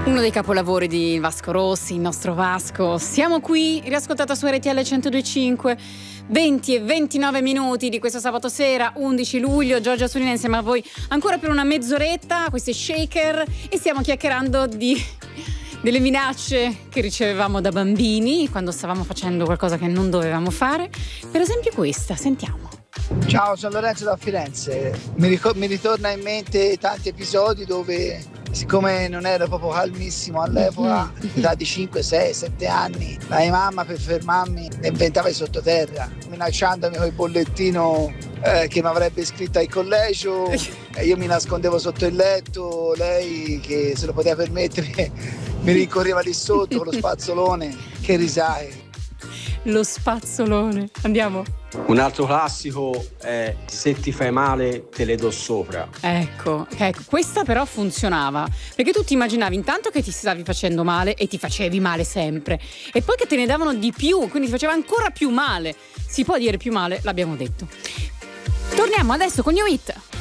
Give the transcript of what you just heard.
Uno dei capolavori di Vasco Rossi, il nostro Vasco. Siamo qui, riascoltata su RTL 102.5, 20 e 29 minuti di questo sabato sera, 11 luglio. Giorgia Surina insieme a voi ancora per una mezz'oretta, questi shaker, e stiamo chiacchierando delle minacce che ricevevamo da bambini quando stavamo facendo qualcosa che non dovevamo fare. Per esempio questa, sentiamo. Ciao, sono Lorenzo da Firenze. Mi ritorna in mente tanti episodi dove, siccome non ero proprio calmissimo all'epoca, all'età di 5, 6, 7 anni, la mia mamma per fermarmi ne inventava il sottoterra, minacciandomi con il bollettino che mi avrebbe iscritto al collegio, e io mi nascondevo sotto il letto, lei che se lo poteva permettere mi rincorreva lì sotto con lo spazzolone. Che risate. Lo spazzolone, andiamo. Un altro classico è se ti fai male te le do sopra. Ecco, questa però funzionava, perché tu ti immaginavi intanto che ti stavi facendo male e ti facevi male sempre, e poi che te ne davano di più, quindi ti faceva ancora più male. Si può dire più male, l'abbiamo detto. Torniamo adesso con New Hit.